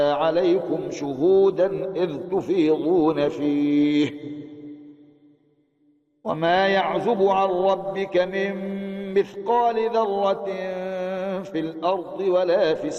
عليكم شهودا إذ تفيضون فيه وما يعزب عن ربك من مثقال ذرة في الأرض ولا في